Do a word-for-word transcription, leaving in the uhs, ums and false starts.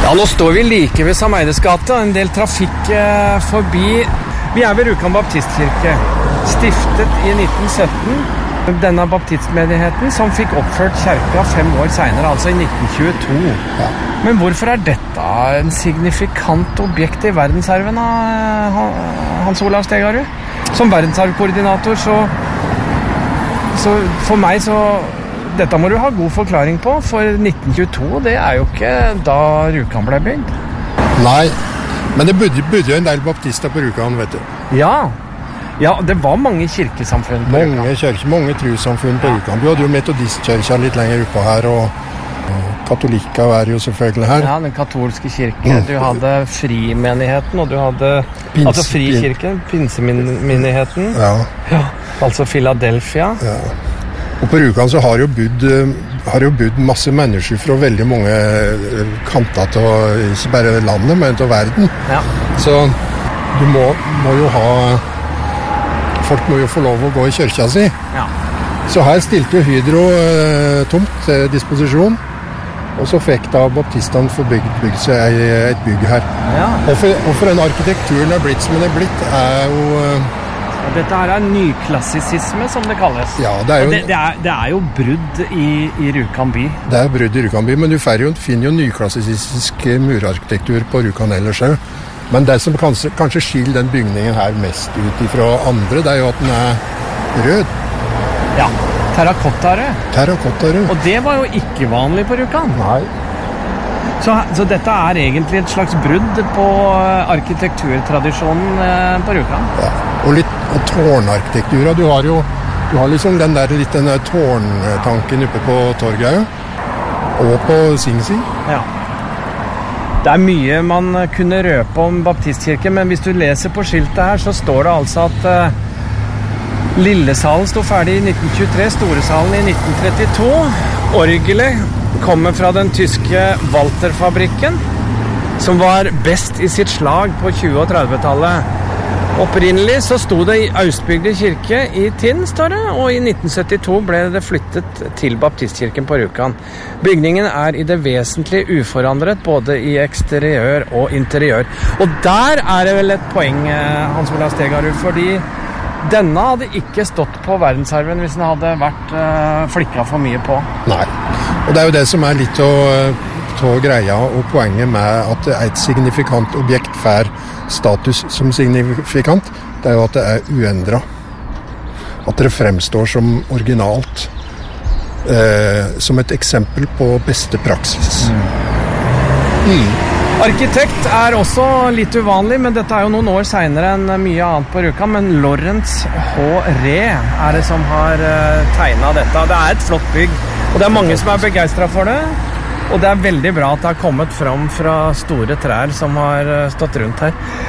Ja, nå står vi like ved Sameides gate, en del trafikk eh, forbi. Vi er ved Rjukan baptistkirke, stiftet i nitten sytten. Denne baptistmenigheten som fikk oppført kjerka fem år senere, altså i nitten tjueto. Ja. Men hvorfor er dette en signifikant objekt i verdensarven, Hans Olav Stegarud? Som verdensarvkoordinator, så, så for meg så... Dette må du ha god forklaring på, for nitten tjueto, det er jo ikke da Rjukan ble bygd. Nei, men det bodde, bodde jo en del baptister på Rjukan, vet du. Ja, ja, det var mange kirkesamfunn på Rjukan. Mange kirker, mange trossamfunn på Rjukan. Du hadde jo metodistkirka litt lenger oppe her, og katolikker er jo selvfølgelig her. Ja, den katolske kirke. Du hadde frimenigheten, og du hadde Pins, altså frikirken, pinsemenigheten. Ja. Ja, altså Philadelphia. Ja. Og på Rjukan så har jo bodd, har jo bodd masse mennesker fra veldig mange kanter til, ikke bare landet, men til verden. Ja. Så du må, må jo ha, folk må jo få lov å gå i kirka si. Ja. Så her stilte jo Hydro eh, tomt til disposisjon, og så fikk da baptistene få bygd, bygd seg et bygg her. Ja. Og for, og for den arkitekturen er blitt som den er blitt, er jo... Dette her er nyklassisisme, som det kalles. Ja, det er jo... Det, det, er, det er jo brudd i, i Rjukan by. Det er brudd i Rjukan by, men du jo, finner jo nyklassistisk murarkitektur på Rjukan ellers. Men det som kanskje, kanskje skiller den bygningen her mest ut fra andre, det er jo at den er rød. Ja, terrakottarød. Terrakottarød. Og det var jo ikke vanlig på Rjukan. Nei. Så, så dette er egentlig et slags brudd på arkitekturtradisjonen på Rjukan. Ja, og litt og tårnarkitektur. Du har jo du har liksom den der, litt den der tårntanken oppe på Torget, og på Singsi. Ja. Det er mye man kunne røpe om baptistkirken, men hvis du leser på skiltet her, så står det altså at uh, Lillesalen stod ferdig i nitten tjuetre, Storesalen i nitten trettito. Orgelet kommer fra den tyske Walter-fabrikken, som var best i sitt slag på tjue- og tredve-tallet. Opprinnelig så stod det i Austbygde kirke i Tinn, står det, og i nitten syttito ble det flyttet til baptistkirken på Rjukan. Bygningen er i det vesentlige uforandret, både i eksteriør og interiør. Og der er det vel et poeng, Hans Olav Stegarud, fordi denne hadde ikke stått på verdensarven hvis den hadde vært uh, flikket for mye på. Nei, og det er jo det som er litt å, å greia og poenget med at et signifikant objekt får status som signifikant, det er jo at det er uendret. At det fremstår som originalt. Eh, som et eksempel på beste praksis. Mm. Mm. Arkitekt er også litt uvanlig, men dette er jo noen år senere enn mye annet på Rjukan, men Lawrence H. Ree er det som har uh, tegnet dette. Det er et flott bygg, og det er mange som er begeistret for det, og det er veldig bra at det har kommet fram fra store trær som har uh, stått rundt her.